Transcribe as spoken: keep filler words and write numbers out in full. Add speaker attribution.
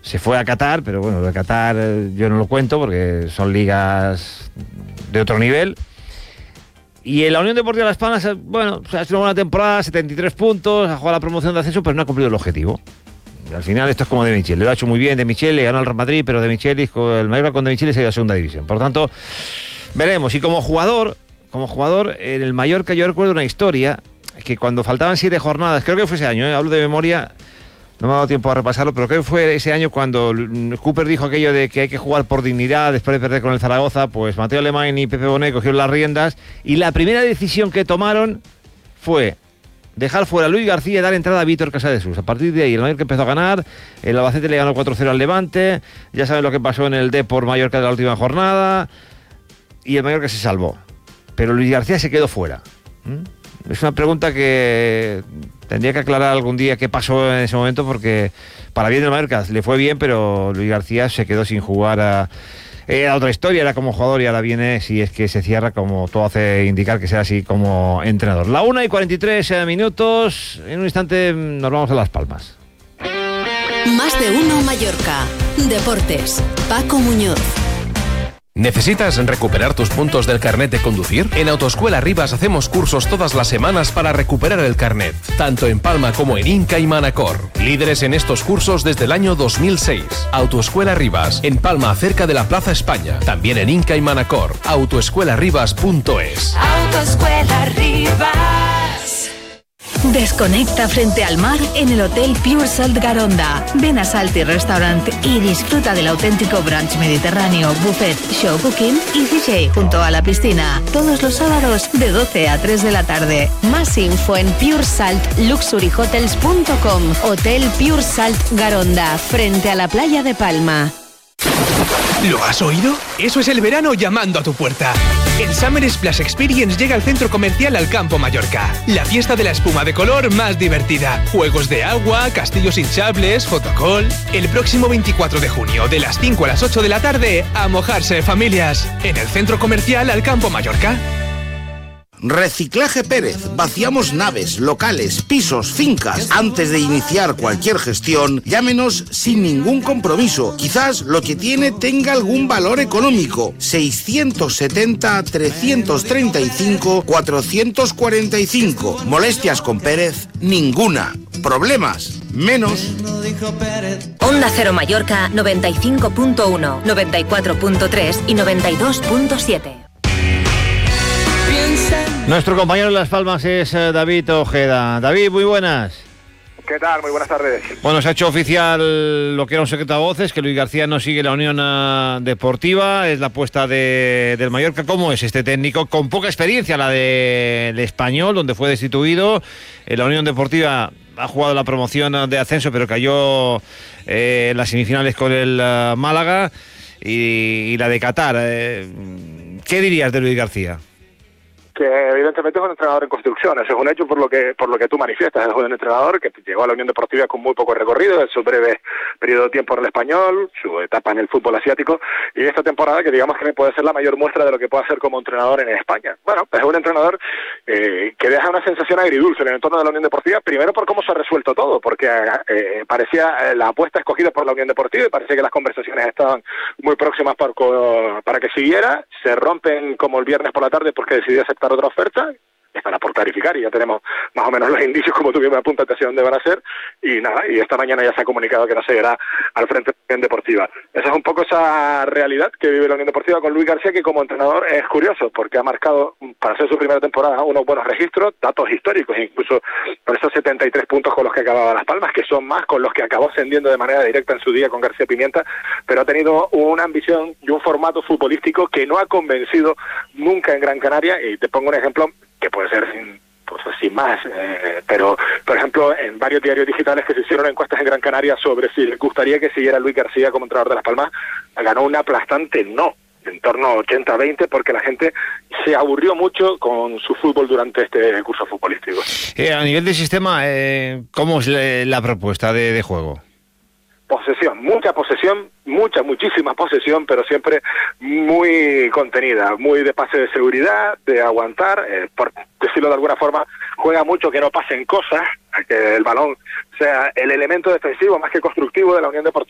Speaker 1: se fue a Qatar, pero bueno, de Qatar yo no lo cuento porque son ligas de otro nivel. Y en la Unión Deportiva Las Palmas, bueno, ha sido una buena temporada, setenta y tres puntos, ha jugado la promoción de ascenso, pero no ha cumplido el objetivo. Y al final esto es como De Micheli, lo ha hecho muy bien De Micheli, le ganó al Real Madrid, pero De Micheli, el Mallorca con De Micheli se ha ido a segunda división. Por lo tanto, veremos. Y como jugador, como jugador, en el Mallorca yo recuerdo una historia, que cuando faltaban siete jornadas, creo que fue ese año, ¿eh? Hablo de memoria, no me ha dado tiempo a repasarlo, pero creo que fue ese año cuando Cooper dijo aquello de que hay que jugar por dignidad después de perder con el Zaragoza. Pues Mateo Alemán y Pepe Bonet cogieron las riendas y la primera decisión que tomaron fue dejar fuera a Luis García y dar entrada a Víctor Casadesús. A partir de ahí el Mallorca empezó a ganar, el Albacete le ganó cuatro cero al Levante, ya saben lo que pasó en el Depor Mallorca de la última jornada, y el Mallorca se salvó, pero Luis García se quedó fuera. ¿Mm? Es una pregunta que tendría que aclarar algún día qué pasó en ese momento, porque para bien del Mallorca le fue bien, pero Luis García se quedó sin jugar. A... Era otra historia, era como jugador, y ahora viene, si es que se cierra, como todo hace indicar que sea así, como entrenador. La una y cuarenta y tres minutos, en un instante nos vamos a Las Palmas.
Speaker 2: Más de uno Mallorca. Deportes. Paco Muñoz.
Speaker 3: ¿Necesitas recuperar tus puntos del carnet de conducir? En Autoescuela Rivas hacemos cursos todas las semanas para recuperar el carnet, tanto en Palma como en Inca y Manacor. Líderes en estos cursos desde el año dos mil seis. Autoescuela Rivas, en Palma, cerca de la Plaza España. También en Inca y Manacor. autoescuela rivas punto es.
Speaker 4: Autoescuela Rivas.
Speaker 2: Desconecta frente al mar en el Hotel Pure Salt Garonda. Ven a Salty Restaurant y disfruta del auténtico brunch mediterráneo, buffet, show cooking y D J junto a la piscina. Todos los sábados de doce a tres de la tarde. Más info en pure salt luxury hotels punto com. Hotel Pure Salt Garonda, frente a la playa de Palma.
Speaker 5: ¿Lo has oído? Eso es el verano llamando a tu puerta. El Summer Splash Experience llega al Centro Comercial Alcampo Mallorca. La fiesta de la espuma de color más divertida. Juegos de agua, castillos hinchables, fotocall. El próximo veinticuatro de junio, de las cinco a las ocho de la tarde, a mojarse familias. En el Centro Comercial Alcampo Mallorca.
Speaker 6: Reciclaje Pérez. Vaciamos naves, locales, pisos, fincas. Antes de iniciar cualquier gestión, llámenos sin ningún compromiso. Quizás lo que tiene tenga algún valor económico. seiscientos setenta, trescientos treinta y cinco, cuatrocientos cuarenta y cinco. Molestias con Pérez, ninguna. Problemas, menos.
Speaker 7: Onda Cero Mallorca noventa y cinco punto uno, noventa y cuatro punto tres y noventa y dos punto siete.
Speaker 1: Nuestro compañero en Las Palmas es eh, David Ojeda. David, muy buenas.
Speaker 8: ¿Qué tal? Muy buenas tardes.
Speaker 1: Bueno, se ha hecho oficial lo que era un secreto a voces, que Luis García no sigue la Unión uh, Deportiva, es la apuesta de, del Mallorca. ¿Cómo es este técnico? Con poca experiencia, la del de Español, donde fue destituido. En la Unión Deportiva ha jugado la promoción de ascenso, pero cayó eh, en las semifinales con el uh, Málaga, y, y la de Qatar. Eh, ¿Qué dirías de Luis García?
Speaker 8: Que evidentemente es un entrenador en construcción, eso es un hecho por lo que por lo que tú manifiestas. Es un entrenador que llegó a la Unión Deportiva con muy poco recorrido en su breve periodo de tiempo en el Español, su etapa en el fútbol asiático, y esta temporada que digamos que puede ser la mayor muestra de lo que puede hacer como entrenador en España. Bueno, es un entrenador eh, que deja una sensación agridulce en el entorno de la Unión Deportiva, primero por cómo se ha resuelto todo, porque eh, parecía la apuesta escogida por la Unión Deportiva y parecía que las conversaciones estaban muy próximas para, para que siguiera. Se rompen como el viernes por la tarde porque decidió aceptar otra oferta. Estará por clarificar y ya tenemos más o menos los indicios, como tú bien me apuntas, hacia dónde van a ser, y nada, y esta mañana ya se ha comunicado que no se irá al frente de la Unión Deportiva. Esa es un poco esa realidad que vive la Unión Deportiva con Luis García, que como entrenador es curioso, porque ha marcado, para ser su primera temporada, unos buenos registros, datos históricos, incluso por esos setenta y tres puntos con los que acababa Las Palmas, que son más con los que acabó ascendiendo de manera directa en su día con García Pimienta, pero ha tenido una ambición y un formato futbolístico que no ha convencido nunca en Gran Canaria, y te pongo un ejemplo que puede ser sin, pues, sin más, eh, pero por ejemplo en varios diarios digitales que se hicieron encuestas en Gran Canaria sobre si les gustaría que siguiera Luis García como entrenador de Las Palmas, ganó un aplastante no, en torno a ochenta a veinte, porque la gente se aburrió mucho con su fútbol durante este curso futbolístico.
Speaker 1: Eh, a nivel de sistema, eh, ¿cómo es la, la propuesta de, de juego?
Speaker 8: Posesión, mucha posesión, mucha, muchísima posesión, pero siempre muy contenida, muy de pase de seguridad, de aguantar, eh, por decirlo de alguna forma, juega mucho que no pasen cosas, que el balón sea el elemento defensivo más que constructivo de la Unión Deportiva.